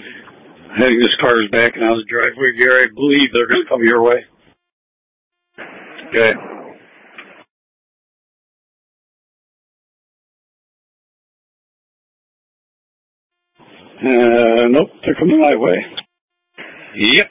I think this car is backing out of the driveway, Gary. I believe they're going to come your way. Okay. Nope, they're coming my way. Yep.